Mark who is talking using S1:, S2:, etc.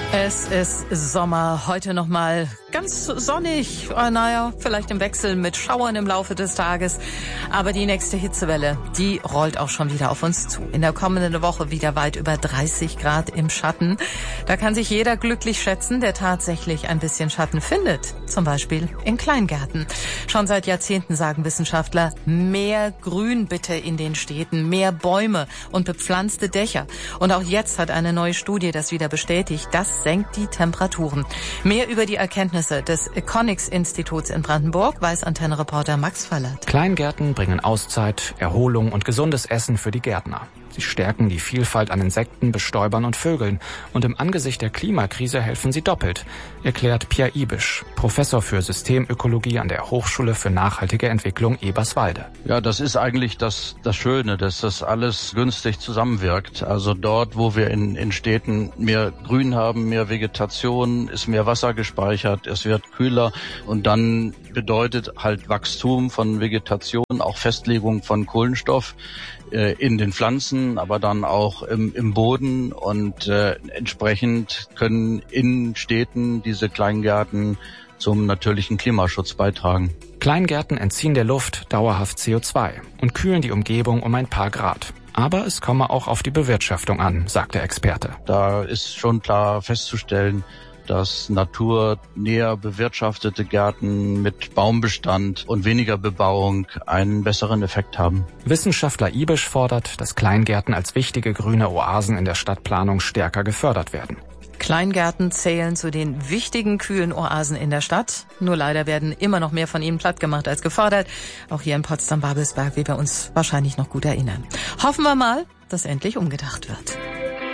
S1: Es ist Sommer, heute nochmal ganz sonnig, naja, vielleicht im Wechsel mit Schauern im Laufe des Tages. Aber die nächste Hitzewelle, die rollt auch schon wieder auf uns zu. In der kommenden Woche wieder weit über 30 Grad im Schatten. Da kann sich jeder glücklich schätzen, der tatsächlich ein bisschen Schatten findet. Zum Beispiel in Kleingärten. Schon seit Jahrzehnten sagen Wissenschaftler, mehr Grün bitte in den Städten, mehr Bäume und bepflanzte Dächer. Und auch jetzt hat eine neue Studie das wieder bestätigt. Das senkt die Temperaturen. Mehr über die Erkenntnisse des Econics-Instituts in Brandenburg weiß Antenne-Reporter Max Fallert.
S2: Kleingärten bringen Auszeit, Erholung und gesundes Essen für die Gärtner. Sie stärken die Vielfalt an Insekten, Bestäubern und Vögeln. Und im Angesicht der Klimakrise helfen sie doppelt, erklärt Pierre Ibisch, Professor für Systemökologie an der Hochschule für nachhaltige Entwicklung Eberswalde.
S3: Ja, das ist eigentlich das Schöne, dass das alles günstig zusammenwirkt. Also dort, wo wir in Städten mehr Grün haben, mehr Vegetation, ist mehr Wasser gespeichert, es wird kühler und dann bedeutet halt Wachstum von Vegetation, auch Festlegung von Kohlenstoff in den Pflanzen, aber dann auch im Boden und entsprechend können in Städten diese Kleingärten zum natürlichen Klimaschutz beitragen.
S2: Kleingärten entziehen der Luft dauerhaft CO2 und kühlen die Umgebung um ein paar Grad. Aber es komme auch auf die Bewirtschaftung an, sagt der Experte.
S3: Da ist schon klar festzustellen, dass naturnäher bewirtschaftete Gärten mit Baumbestand und weniger Bebauung einen besseren Effekt haben.
S2: Wissenschaftler Ibisch fordert, dass Kleingärten als wichtige grüne Oasen in der Stadtplanung stärker gefördert werden.
S1: Kleingärten zählen zu den wichtigen kühlen Oasen in der Stadt. Nur leider werden immer noch mehr von ihnen plattgemacht als gefördert. Auch hier in Potsdam-Babelsberg, wie wir uns wahrscheinlich noch gut erinnern. Hoffen wir mal, dass endlich umgedacht wird.